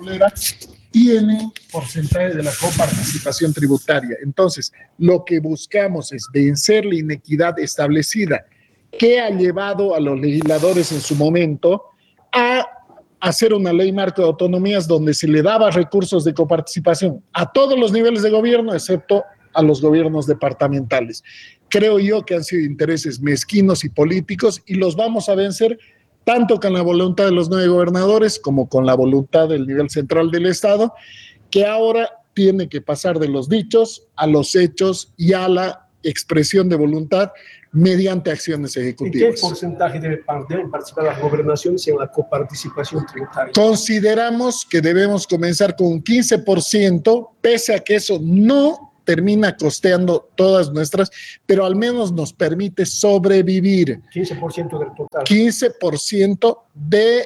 petrolera tienen porcentaje de la coparticipación tributaria. Entonces, lo que buscamos es vencer la inequidad establecida que ha llevado a los legisladores en su momento a hacer una ley marco de autonomías donde se le daba recursos de coparticipación a todos los niveles de gobierno, excepto a los gobiernos departamentales. Creo yo que han sido intereses mezquinos y políticos y los vamos a vencer tanto con la voluntad de los 9 gobernadores como con la voluntad del nivel central del Estado, que ahora tiene que pasar de los dichos a los hechos y a la expresión de voluntad mediante acciones ejecutivas. ¿En qué porcentaje deben participar las gobernaciones en la coparticipación tributaria? Consideramos que debemos comenzar con un 15%, pese a que eso no termina costeando todas nuestras, pero al menos nos permite sobrevivir. 15% del total. 15% de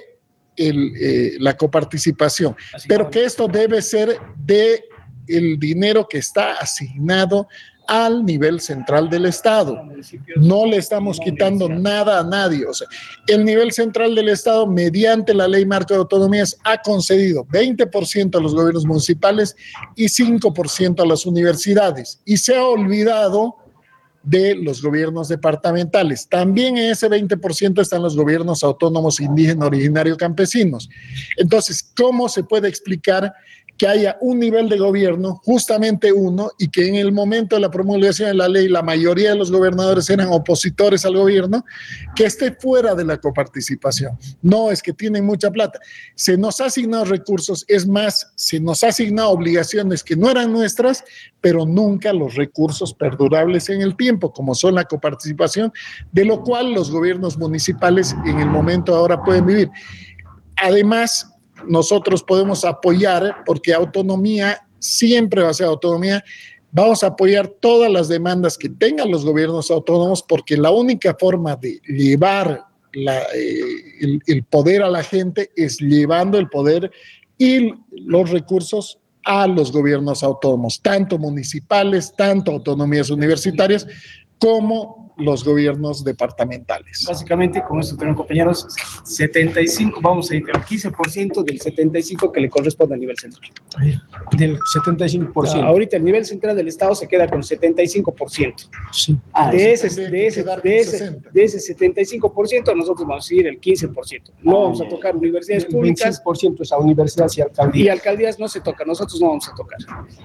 la coparticipación, pero que esto debe ser de el dinero que está asignado al nivel central del Estado. No le estamos quitando nada a nadie. O sea, el nivel central del Estado, mediante la ley marco de autonomías, ha concedido 20% a los gobiernos municipales y 5% a las universidades. Y se ha olvidado de los gobiernos departamentales. También en ese 20% están los gobiernos autónomos indígenas, originarios, campesinos. Entonces, ¿cómo se puede explicar que haya un nivel de gobierno, justamente uno, y que en el momento de la promulgación de la ley la mayoría de los gobernadores eran opositores al gobierno, que esté fuera de la coparticipación? No, es que tienen mucha plata. Se nos ha asignado recursos, es más, se nos ha asignado obligaciones que no eran nuestras, pero nunca los recursos perdurables en el tiempo, como son la coparticipación, de lo cual los gobiernos municipales en el momento ahora pueden vivir. Además, nosotros podemos apoyar, porque autonomía siempre va a ser autonomía, vamos a apoyar todas las demandas que tengan los gobiernos autónomos, porque la única forma de llevar el poder a la gente es llevando el poder y los recursos a los gobiernos autónomos, tanto municipales, tanto autonomías universitarias, como los gobiernos departamentales. Básicamente, con esto tenemos, compañeros, 75, vamos a ir al 15% del 75% que le corresponde al nivel central. Del 75%. Ahorita el nivel central del Estado se queda con 75%. Sí. De ese 75% nosotros vamos a seguir el 15%. No vamos a tocar universidades públicas. El 25% es a universidades y alcaldías. Y alcaldías no se toca, nosotros no vamos a tocar.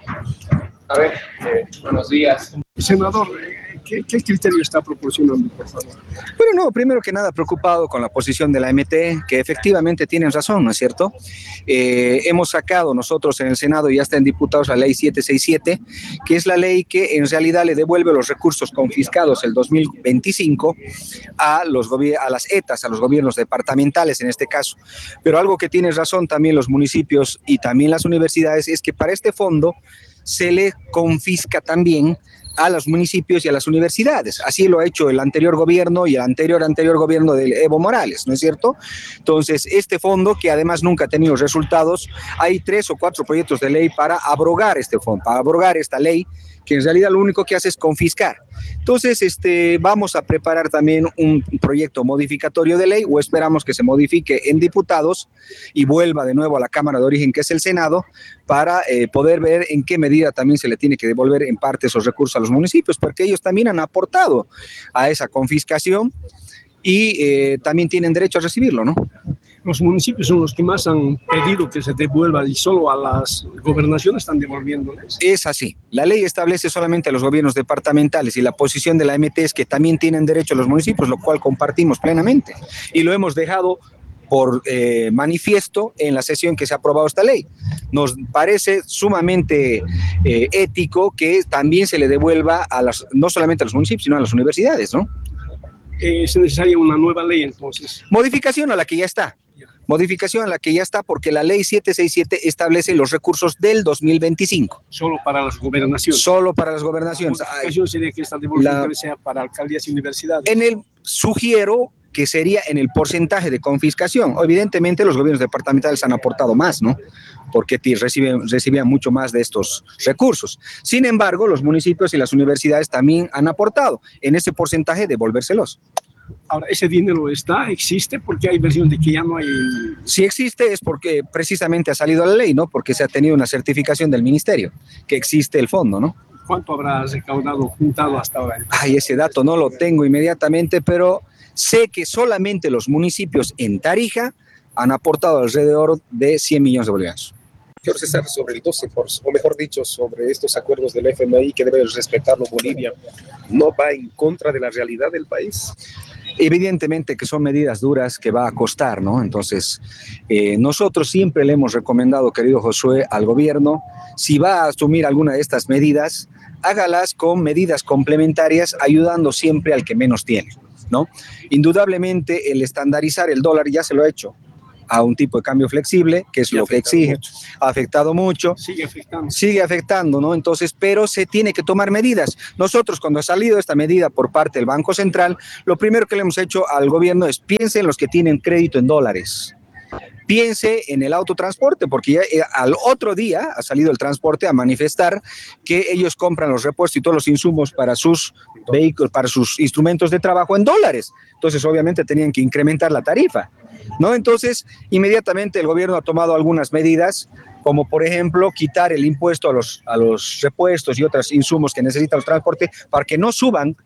A ver, buenos días. Senador, ¿qué criterio está proporcionando, por favor? Bueno, no, primero que nada preocupado con la posición de la MT, que efectivamente tienen razón, ¿no es cierto? Hemos sacado nosotros en el Senado y hasta en diputados la ley 767, que es la ley que en realidad le devuelve los recursos confiscados el 2025 a las ETAs, a los gobiernos departamentales en este caso. Pero algo que tiene razón también los municipios y también las universidades es que para este fondo se le confisca también a los municipios y a las universidades. Así lo ha hecho el anterior gobierno y el anterior gobierno de Evo Morales, ¿no es cierto? Entonces, este fondo, que además nunca ha tenido resultados, hay 3 o 4 proyectos de ley para abrogar este fondo, para abrogar esta ley, que en realidad lo único que hace es confiscar. Entonces, vamos a preparar también un proyecto modificatorio de ley, o esperamos que se modifique en diputados y vuelva de nuevo a la Cámara de Origen, que es el Senado, para poder ver en qué medida también se le tiene que devolver en parte esos recursos a los municipios, porque ellos también han aportado a esa confiscación y también tienen derecho a recibirlo, ¿no? Los municipios son los que más han pedido que se devuelva y solo a las gobernaciones están devolviéndoles. Es así. La ley establece solamente a los gobiernos departamentales y la posición de la MT es que también tienen derecho a los municipios, lo cual compartimos plenamente. Y lo hemos dejado por manifiesto en la sesión que se ha aprobado esta ley. Nos parece sumamente ético que también se le devuelva no solamente a los municipios, sino a las universidades, ¿no? ¿Es necesaria una nueva ley entonces? Modificación a la que ya está. Modificación a la que ya está, porque la ley 767 establece los recursos del 2025. Solo para las gobernaciones. Solo para las gobernaciones. La modificación sería que esta devolución sea para alcaldías y universidades. Sugiero que sería en el porcentaje de confiscación. Evidentemente los gobiernos departamentales han aportado más, ¿no? Porque recibían mucho más de estos recursos. Sin embargo, los municipios y las universidades también han aportado en ese porcentaje, devolvérselos. Ahora, ¿ese dinero existe? Porque hay versión de que ya no hay... Si existe es porque precisamente ha salido la ley, ¿no? Porque se ha tenido una certificación del ministerio, que existe el fondo, ¿no? ¿Cuánto habrá recaudado, juntado hasta ahora? Ay, ese dato no lo tengo inmediatamente, pero sé que solamente los municipios en Tarija han aportado alrededor de 100 millones de bolivianos. Señor César, sobre el 12%, o mejor dicho, sobre estos acuerdos del FMI que debe respetarlo Bolivia, ¿no va en contra de la realidad del país? Evidentemente que son medidas duras que va a costar, ¿no? Entonces, nosotros siempre le hemos recomendado, querido Josué, al gobierno, si va a asumir alguna de estas medidas, hágalas con medidas complementarias, ayudando siempre al que menos tiene, ¿no? Indudablemente, el estandarizar el dólar ya se lo ha hecho a un tipo de cambio flexible, que es lo que exige, ha afectado mucho, sigue afectando, ¿no? Entonces, pero se tiene que tomar medidas. Nosotros, cuando ha salido esta medida por parte del Banco Central, lo primero que le hemos hecho al gobierno es piense en los que tienen crédito en dólares. Piense en el autotransporte, porque ya al otro día ha salido el transporte a manifestar que ellos compran los repuestos y todos los insumos para sus vehículos, para sus instrumentos de trabajo en dólares. Entonces, obviamente, tenían que incrementar la tarifa, ¿no? Entonces, inmediatamente el gobierno ha tomado algunas medidas, como por ejemplo, quitar el impuesto a los repuestos y otros insumos que necesita el transporte para que no suban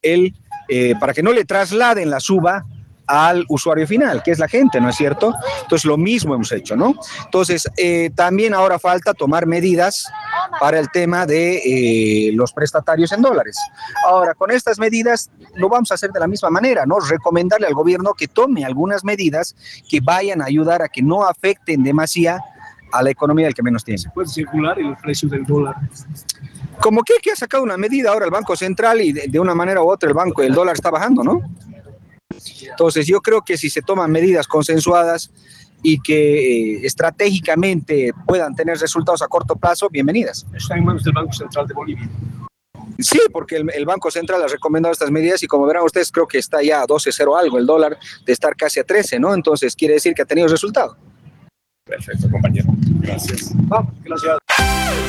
para que no le trasladen la suba al usuario final, que es la gente, ¿no es cierto? Entonces, lo mismo hemos hecho, ¿no? Entonces, también ahora falta tomar medidas para el tema de los prestatarios en dólares. Ahora, con estas medidas lo vamos a hacer de la misma manera, ¿no? Recomendarle al gobierno que tome algunas medidas que vayan a ayudar a que no afecten demasiado a la economía del que menos tiene. ¿Se puede circular el precio del dólar? Como que ha sacado una medida ahora el Banco Central y de una manera u otra el dólar está bajando, ¿no? Entonces, yo creo que si se toman medidas consensuadas y que estratégicamente puedan tener resultados a corto plazo, bienvenidas. Está en manos del Banco Central de Bolivia. Sí, porque el Banco Central ha recomendado estas medidas y como verán ustedes, creo que está ya a 12.0 algo el dólar, de estar casi a 13, ¿no? Entonces, quiere decir que ha tenido resultado. Perfecto, compañero. Gracias. Vamos, gracias.